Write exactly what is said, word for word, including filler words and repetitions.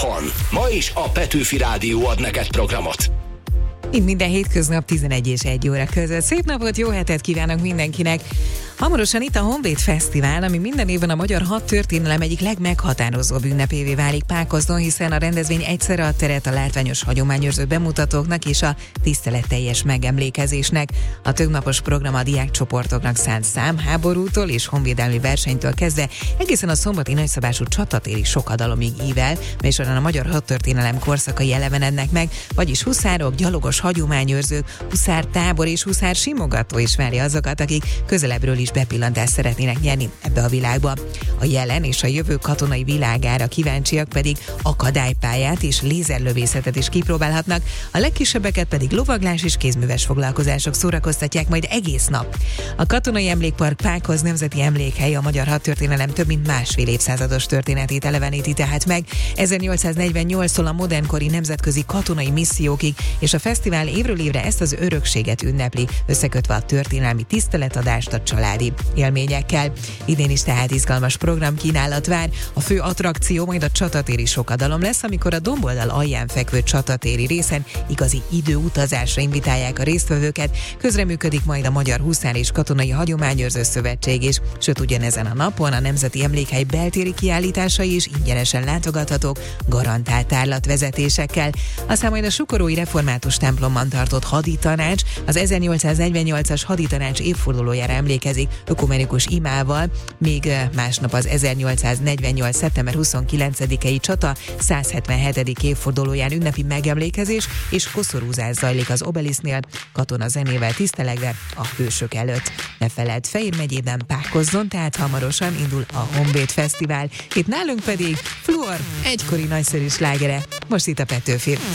otthon. Ma is a Petőfi Rádió ad neked programot. Mint minden hétköznap tizenegy és egy óra között. Szép napot, jó hetet kívánok mindenkinek! Hamarosan itt a Honvéd Fesztivál, ami minden évben a magyar hadtörténelem egyik legmeghatározóbb ünnepévé válik Pákozdon, hiszen a rendezvény egyszerre ad teret a látványos hagyományőrző bemutatóknak és a tiszteletteljes megemlékezésnek. A többnapos program a diákcsoportoknak szánt számháborútól és honvédelmi versenytől kezdve egészen a szombati nagyszabású csatatéri sokadalomig ível, mely során a magyar hadtörténelem korszakai elevenednek meg, vagyis huszárok, gyalogos hagyományőrzők, huszár tábor és huszár simogató is várja azokat, akik közelebbről is bepillantást szeretnének nyerni ebbe a világba. A jelen és a jövő katonai világára kíváncsiak pedig akadálypályát és lézerlövészetet is kipróbálhatnak, a legkisebbeket pedig lovaglás és kézműves foglalkozások szórakoztatják majd egész nap. A Katonai Emlékpark Pákozd nemzeti emlékhely a magyar hadtörténelem több mint másfél évszázados történetét eleveníti tehát meg, ezernyolcszáznegyvennyolctól a modernkori nemzetközi katonai missziókig, és a fesztivál évről évre ezt az örökséget ünnepli, összekötve a történelmi tiszteletadást a családi élményekkel. Idén is tehát izgalmas programkínálat vár. A fő attrakció majd a csatatéri sokadalom lesz, amikor a domboldal alján fekvő csatatéri részen igazi időutazásra invitálják a résztvevőket. Közreműködik majd a Magyar Huszár és Katonai Hagyományőrző Szövetség is, sőt ugyanezen a napon a Nemzeti Emlékhely beltéri kiállításai is ingyenesen látogathatók, garantált tárlatvezetésekkel. Aztán majd a Sukorói Református templomban tartott haditanács az ezernyolcszáznegyvennyolcas haditanács évfordulójára emlékezik ökumenikus imával, még másnap az ezernyolcszáznegyvennyolc. szeptember huszonkilencedikei csata százhetvenhetedik évfordulóján ünnepi megemlékezés és koszorúzás zajlik az Obeliszknél, katonazenével tisztelegve a hősök előtt. Ne feledd, Fejér megyében Pákozdon, tehát hamarosan indul a Honvéd Fesztivál. Itt nálunk pedig Fluor, egykori nagyszerű slágere, most itt a Petőfi.